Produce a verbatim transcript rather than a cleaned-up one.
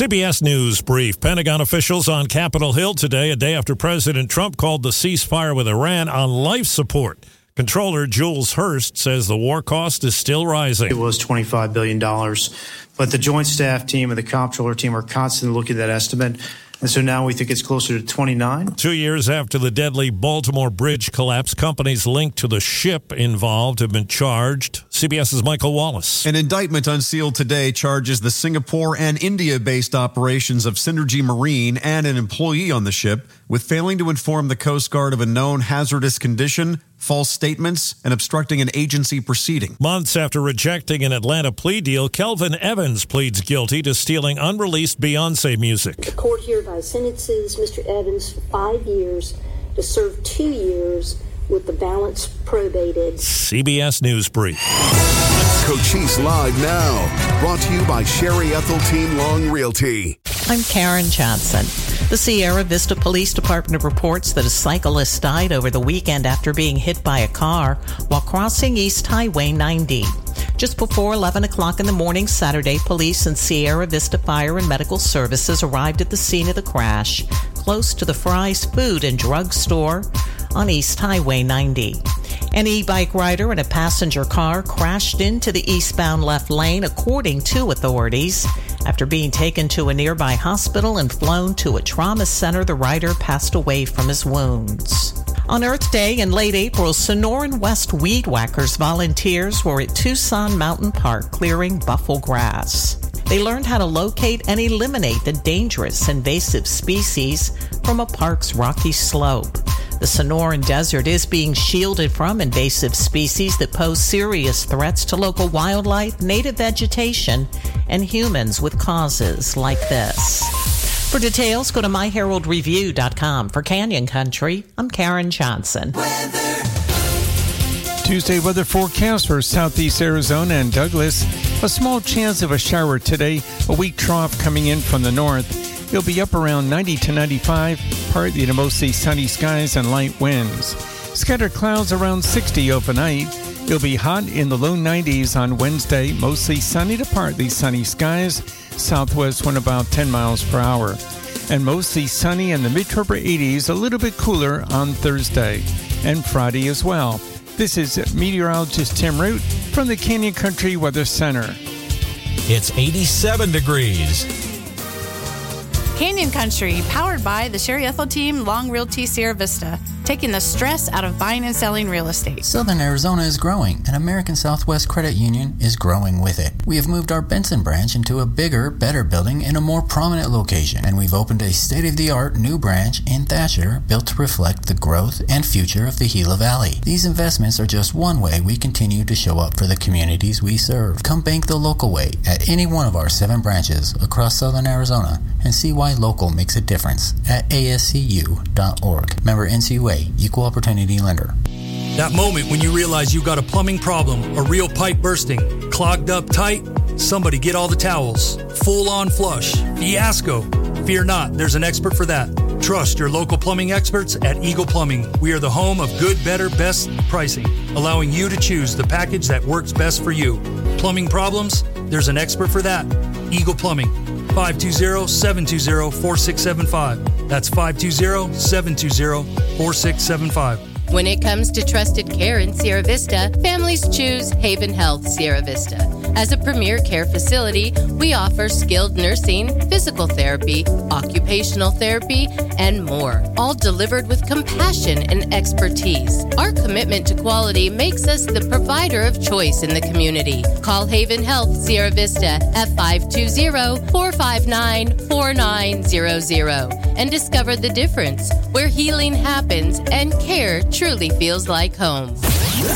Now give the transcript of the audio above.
C B S News brief. Pentagon officials on Capitol Hill today, a day after President Trump called the ceasefire with Iran on life support. Controller Jules Hurst says the war cost is still rising. It was twenty-five billion dollars, but the Joint Staff Team and the Comptroller Team are constantly looking at that estimate. And so now we think it's closer to twenty-nine. Two years after the deadly Baltimore bridge collapse, companies linked to the ship involved have been charged. CBS's Michael Wallace. An indictment unsealed today charges the Singapore and India-based operations of Synergy Marine and an employee on the ship with failing to inform the Coast Guard of a known hazardous condition, false statements, and obstructing an agency proceeding. Months after rejecting an Atlanta plea deal, Kelvin Evans pleads guilty to stealing unreleased Beyonce music. The court hereby sentences Mister Evans for five years to serve two years with the balance probated. C B S News Brief. Cochise Live now, brought to you by Sherry Ethel Team Long Realty. I'm Karen Johnson. The Sierra Vista Police Department reports that a cyclist died over the weekend after being hit by a car while crossing East Highway ninety. Just before eleven o'clock in the morning Saturday, police and Sierra Vista Fire and Medical Services arrived at the scene of the crash, close to the Fry's Food and Drug Store on East Highway ninety. An e-bike rider and a passenger car crashed into the eastbound left lane, according to authorities. After being taken to a nearby hospital and flown to a trauma center, the rider passed away from his wounds. On Earth Day in late April, Sonoran West Weed Whackers volunteers were at Tucson Mountain Park clearing buffalo grass. They learned how to locate and eliminate the dangerous invasive species from a park's rocky slope. The Sonoran Desert is being shielded from invasive species that pose serious threats to local wildlife, native vegetation, and humans with causes like this. For details, go to my herald review dot com. For Canyon Country, I'm Karen Johnson. Weather. Tuesday weather forecast for southeast Arizona and Douglas. A small chance of a shower today, a weak trough coming in from the north. It'll be up around ninety to ninety-five, partly to mostly sunny skies and light winds. Scattered clouds around sixty overnight. It'll be hot in the low nineties on Wednesday, mostly sunny to partly sunny skies. Southwest wind about ten miles per hour. And mostly sunny in the mid-to-upper eighties, a little bit cooler on Thursday and Friday as well. This is meteorologist Tim Root from the Canyon Country Weather Center. It's eighty-seven degrees. Canyon Country, powered by the Sherry Ethel Team Long Realty Sierra Vista, taking the stress out of buying and selling real estate. Southern Arizona is growing, and American Southwest Credit Union is growing with it. We have moved our Benson branch into a bigger, better building in a more prominent location, and we've opened a state-of-the-art new branch in Thatcher built to reflect the growth and future of the Gila Valley. These investments are just one way we continue to show up for the communities we serve. Come bank the local way at any one of our seven branches across Southern Arizona and see why local makes a difference at A S C U dot org. Member N C U A, Equal Opportunity Lender. That moment when you realize you got a plumbing problem, a real pipe bursting, clogged up tight, somebody get all the towels, full on flush, fiasco. Fear not, there's an expert for that. Trust your local plumbing experts at Eagle Plumbing. We are the home of good, better, best pricing, allowing you to choose the package that works best for you. Plumbing problems? There's an expert for that. Eagle Plumbing. five two zero, seven two zero, four six seven five. That's five two zero, seven two zero, four six seven five. When it comes to trusted care in Sierra Vista, families choose Haven Health Sierra Vista. As a premier care facility, we offer skilled nursing, physical therapy, occupational therapy, and more, all delivered with compassion and expertise. Our commitment to quality makes us the provider of choice in the community. Call Haven Health Sierra Vista at five two zero, four five nine, four nine zero zero and discover the difference where healing happens and care truly feels like home.